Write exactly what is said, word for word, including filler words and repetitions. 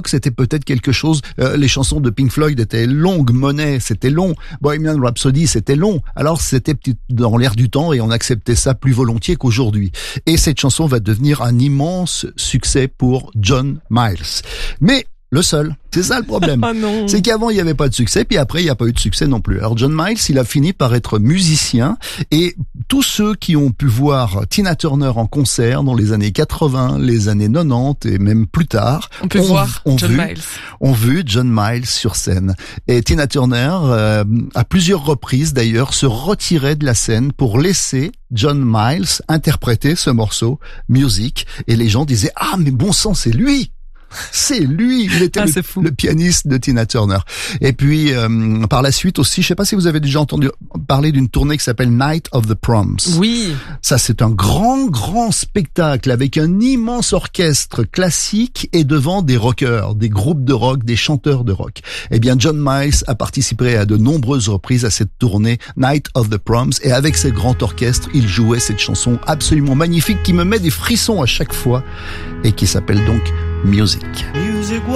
l'époque, c'était peut-être quelque chose, euh, les chansons de Pink Floyd étaient longues, Money, c'était long, Bohemian Rhapsody, c'était long. Alors c'était dans l'air du temps et on acceptait ça plus volontiers qu'aujourd'hui. Et cette chanson va devenir un immense succès pour John Miles. Mais le seul. C'est ça le problème. Oh non. C'est qu'avant, il n'y avait pas de succès, puis après, il n'y a pas eu de succès non plus. Alors John Miles, il a fini par être musicien, et tous ceux qui ont pu voir Tina Turner en concert dans les années quatre-vingts, les années quatre-vingt-dix et même plus tard, on peut ont, voir ont John vu, Miles. ont vu John Miles sur scène. Et Tina Turner, euh, à plusieurs reprises d'ailleurs, se retirait de la scène pour laisser John Miles interpréter ce morceau, Music, et les gens disaient « Ah, mais bon sang, c'est lui !» C'est lui, il était ah, le, le pianiste de Tina Turner. Et puis euh, par la suite aussi, je sais pas si vous avez déjà entendu parler d'une tournée qui s'appelle Night of the Proms. Oui. Ça, c'est un grand, grand spectacle avec un immense orchestre classique et devant des rockers, des groupes de rock, des chanteurs de rock. Eh bien, John Miles a participé à de nombreuses reprises à cette tournée Night of the Proms, et avec ce grand orchestre, il jouait cette chanson absolument magnifique qui me met des frissons à chaque fois et qui s'appelle donc Music. Music